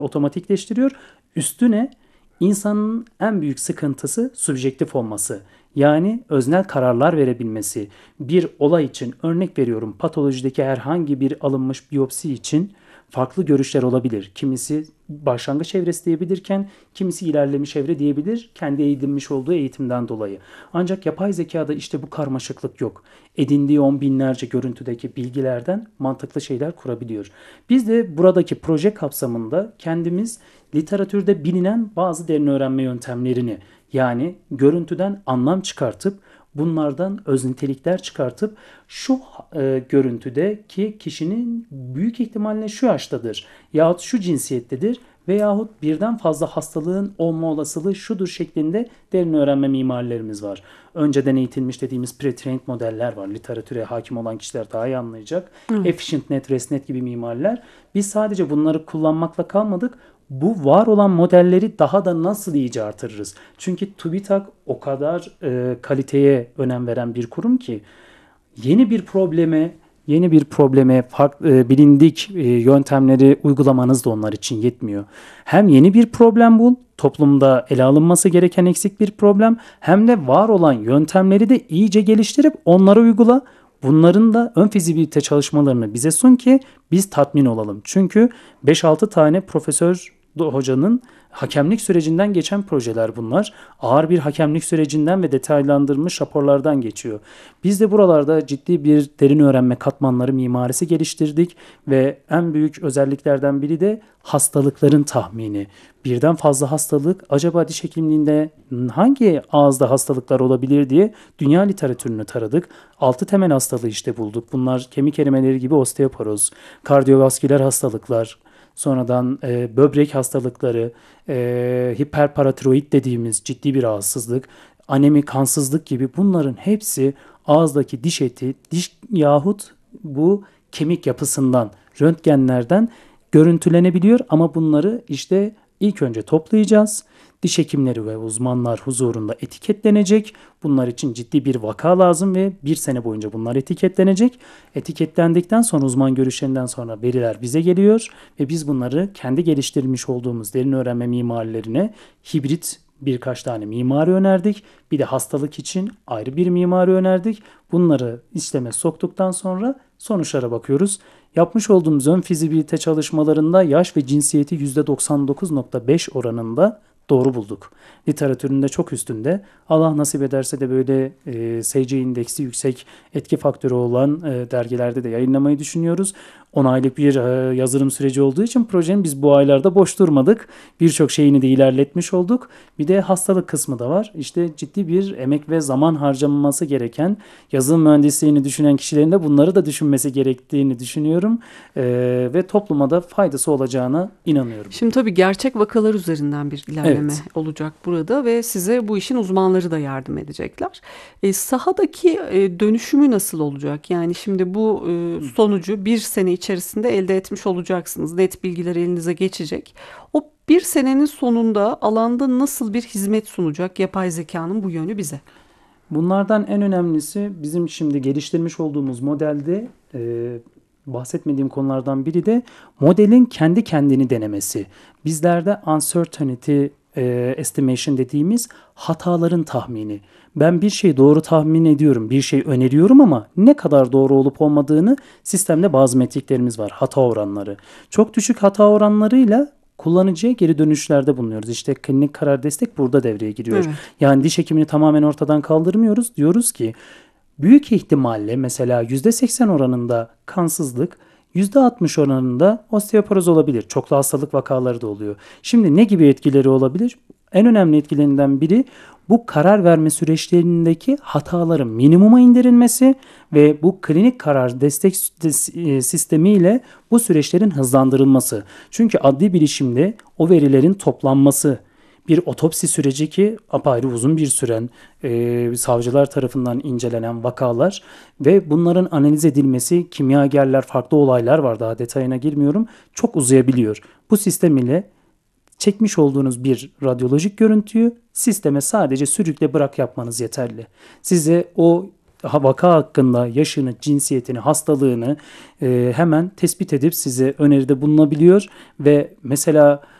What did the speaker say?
otomatikleştiriyor. Üstüne insanın en büyük sıkıntısı subjektif olması. Yani öznel kararlar verebilmesi. Bir olay için örnek veriyorum, patolojideki herhangi bir alınmış biyopsi için farklı görüşler olabilir. Kimisi başlangıç evresi diyebilirken kimisi ilerlemiş evre diyebilir kendi edinmiş olduğu eğitimden dolayı. Ancak yapay zekada işte bu karmaşıklık yok. Edindiği on binlerce görüntüdeki bilgilerden mantıklı şeyler kurabiliyor. Biz de buradaki proje kapsamında kendimiz literatürde bilinen bazı derin öğrenme yöntemlerini, yani görüntüden anlam çıkartıp bunlardan öz nitelikler çıkartıp şu görüntüdeki kişinin büyük ihtimalle şu yaştadır yahut şu cinsiyettedir veyahut birden fazla hastalığın olma olasılığı şudur şeklinde derin öğrenme mimarilerimiz var. Önceden eğitilmiş dediğimiz pre-trained modeller var. Literatüre hakim olan kişiler daha iyi anlayacak. Evet. EfficientNet, ResNet gibi mimariler. Biz sadece bunları kullanmakla kalmadık. Bu var olan modelleri daha da nasıl iyice artırırız? Çünkü TÜBİTAK o kadar kaliteye önem veren bir kurum ki yeni bir probleme bilindik yöntemleri uygulamanız da onlar için yetmiyor. Hem yeni bir problem bul, toplumda ele alınması gereken eksik bir problem, hem de var olan yöntemleri de iyice geliştirip onları uygula. Bunların da ön fizibilite çalışmalarını bize sun ki biz tatmin olalım. Çünkü 5-6 tane profesör hocanın hakemlik sürecinden geçen projeler bunlar. Ağır bir hakemlik sürecinden ve detaylandırılmış raporlardan geçiyor. Biz de buralarda ciddi bir derin öğrenme katmanları mimarisi geliştirdik ve en büyük özelliklerden biri de hastalıkların tahmini. Birden fazla hastalık, acaba diş hekimliğinde hangi ağızda hastalıklar olabilir diye dünya literatürünü taradık. 6 temel hastalığı işte bulduk. Bunlar kemik erimeleri gibi osteoporoz, kardiyovasküler hastalıklar, sonradan böbrek hastalıkları, hiperparatiroid dediğimiz ciddi bir rahatsızlık, anemi, kansızlık gibi bunların hepsi ağızdaki diş eti, diş yahut bu kemik yapısından, röntgenlerden görüntülenebiliyor ama bunları işte ilk önce toplayacağız. Diş hekimleri ve uzmanlar huzurunda etiketlenecek. Bunlar için ciddi bir vaka lazım ve bir sene boyunca bunlar etiketlenecek. Etiketlendikten sonra uzman görüşlerinden sonra veriler bize geliyor ve biz bunları kendi geliştirmiş olduğumuz derin öğrenme mimarilerine hibrit birkaç tane mimari önerdik. Bir de hastalık için ayrı bir mimari önerdik. Bunları işleme soktuktan sonra sonuçlara bakıyoruz. Yapmış olduğumuz ön fizibilite çalışmalarında yaş ve cinsiyeti %99,5 oranında doğru bulduk. Literatüründe çok üstünde. Allah nasip ederse de böyle SC indeksi yüksek etki faktörü olan dergilerde de yayınlamayı düşünüyoruz. 10 aylık bir yazılım süreci olduğu için projenin biz bu aylarda boş durmadık. Birçok şeyini de ilerletmiş olduk. Bir de hastalık kısmı da var. İşte ciddi bir emek ve zaman harcanması gereken, yazılım mühendisliğini düşünen kişilerin de bunları da düşünmesi gerektiğini düşünüyorum. Ve topluma da faydası olacağına inanıyorum. Şimdi tabii gerçek vakalar üzerinden bir ilerleme Evet. olacak burada ve size bu işin uzmanları da yardım edecekler. Sahadaki dönüşümü nasıl olacak? Yani şimdi bu sonucu bir sene içerisinde elde etmiş olacaksınız. Net bilgiler elinize geçecek. O bir senenin sonunda alanda nasıl bir hizmet sunacak yapay zekanın bu yönü bize? Bunlardan en önemlisi bizim şimdi geliştirmiş olduğumuz modelde bahsetmediğim konulardan biri de modelin kendi kendini denemesi. Bizlerde uncertainty estimation dediğimiz hataların tahmini. Ben bir şeyi doğru tahmin ediyorum, bir şey öneriyorum ama ne kadar doğru olup olmadığını sistemde bazı metriklerimiz var, hata oranları. Çok düşük hata oranlarıyla kullanıcıya geri dönüşlerde bulunuyoruz. İşte klinik karar destek burada devreye giriyor. Evet. Yani diş hekimini tamamen ortadan kaldırmıyoruz. Diyoruz ki büyük ihtimalle mesela %80 oranında kansızlık, %60 oranında osteoporoz olabilir. Çoklu hastalık vakaları da oluyor. Şimdi ne gibi etkileri olabilir? En önemli etkilerinden biri bu karar verme süreçlerindeki hataların minimuma indirilmesi ve bu klinik karar destek sistemiyle bu süreçlerin hızlandırılması. Çünkü adli bilişimde o verilerin toplanması, bir otopsi süreci ki apayrı uzun bir süren savcılar tarafından incelenen vakalar ve bunların analiz edilmesi, kimyagerler, farklı olaylar var, daha detayına girmiyorum, çok uzayabiliyor. Bu sistem ile çekmiş olduğunuz bir radyolojik görüntüyü sisteme sadece sürükle bırak yapmanız yeterli. Size o vaka hakkında yaşını, cinsiyetini, hastalığını hemen tespit edip size öneride bulunabiliyor ve mesela